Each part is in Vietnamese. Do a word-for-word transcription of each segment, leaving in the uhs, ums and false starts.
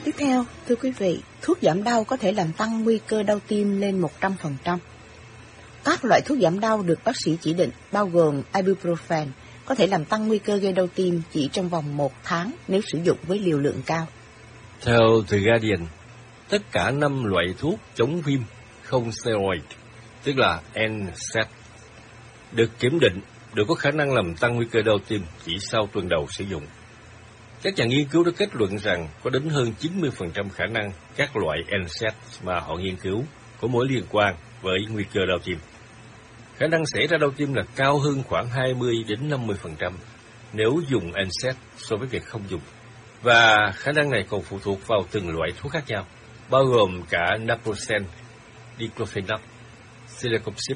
Tiếp theo, thưa quý vị, thuốc giảm đau có thể làm tăng nguy cơ đau tim lên một trăm phần trăm. Các loại thuốc giảm đau được bác sĩ chỉ định, bao gồm ibuprofen, có thể làm tăng nguy cơ gây đau tim chỉ trong vòng một tháng nếu sử dụng với liều lượng cao. Theo The Guardian, tất cả năm loại thuốc chống viêm không steroid, tức là N SAID, được kiểm định đều có khả năng làm tăng nguy cơ đau tim chỉ sau tuần đầu sử dụng. Các nhà nghiên cứu đã kết luận rằng có đến hơn chín mươi phần trăm khả năng các loại N SAID mà họ nghiên cứu có mối liên quan với nguy cơ đau tim. Khả năng xảy ra đau tim là cao hơn khoảng hai mươi đến năm mươi phần trăm nếu dùng N SAID so với việc không dùng. Và khả năng này còn phụ thuộc vào từng loại thuốc khác nhau, bao gồm cả naproxen, diclofenac, celecoxib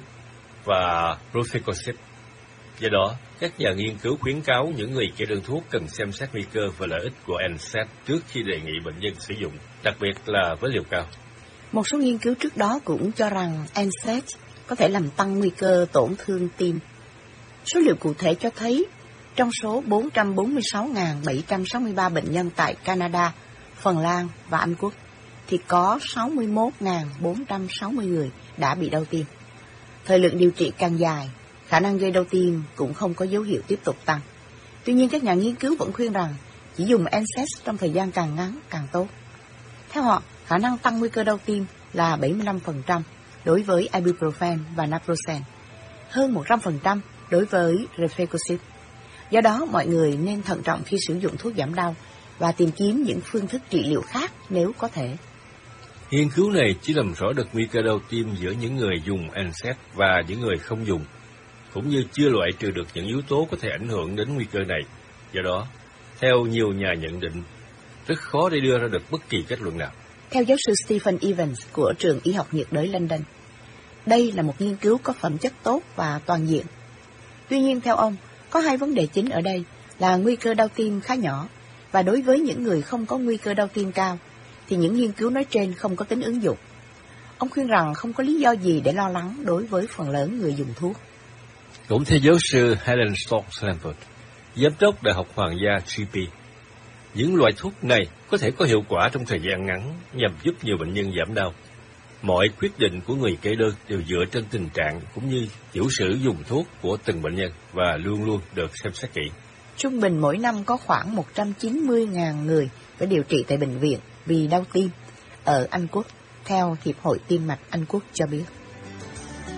và rofecoxib. Do đó, các nhà nghiên cứu khuyến cáo những người kê đơn thuốc cần xem xét nguy cơ và lợi ích của N SAID trước khi đề nghị bệnh nhân sử dụng, đặc biệt là với liều cao. Một số nghiên cứu trước đó cũng cho rằng N SAID có thể làm tăng nguy cơ tổn thương tim. Số liệu cụ thể cho thấy, trong số bốn trăm bốn mươi sáu nghìn bảy trăm sáu mươi ba bệnh nhân tại Canada, Phần Lan và Anh Quốc, thì có sáu mươi mốt nghìn bốn trăm sáu mươi người đã bị đau tim. Thời lượng điều trị càng dài, khả năng gây đau tim cũng không có dấu hiệu tiếp tục tăng. Tuy nhiên, các nhà nghiên cứu vẫn khuyên rằng chỉ dùng N SAID trong thời gian càng ngắn càng tốt. Theo họ, khả năng tăng nguy cơ đau tim là bảy mươi lăm phần trăm đối với ibuprofen và naproxen, hơn một trăm phần trăm đối với rofecoxib. Do đó, mọi người nên thận trọng khi sử dụng thuốc giảm đau và tìm kiếm những phương thức trị liệu khác nếu có thể. Nghiên cứu này chỉ làm rõ được nguy cơ đau tim giữa những người dùng N SAID và những người không dùng, cũng như chưa loại trừ được những yếu tố có thể ảnh hưởng đến nguy cơ này. Do đó, theo nhiều nhà nhận định, rất khó để đưa ra được bất kỳ kết luận nào. Theo giáo sư Stephen Evans của trường Y học nhiệt đới London, đây là một nghiên cứu có phẩm chất tốt và toàn diện. Tuy nhiên, theo ông, có hai vấn đề chính ở đây là nguy cơ đau tim khá nhỏ, và đối với những người không có nguy cơ đau tim cao, thì những nghiên cứu nói trên không có tính ứng dụng. Ông khuyên rằng không có lý do gì để lo lắng đối với phần lớn người dùng thuốc. Cũng theo giáo sư Helen Stokes-Lambert, giám đốc Đại học Hoàng gia G P, những loại thuốc này có thể có hiệu quả trong thời gian ngắn nhằm giúp nhiều bệnh nhân giảm đau. Mọi quyết định của người kê đơn đều dựa trên tình trạng cũng như kiểu sử dụng thuốc của từng bệnh nhân và luôn luôn được xem xét kỹ. Trung bình mỗi năm có khoảng một trăm chín mươi nghìn người phải điều trị tại bệnh viện vì đau tim ở Anh Quốc, theo Hiệp hội Tim mạch Anh Quốc cho biết.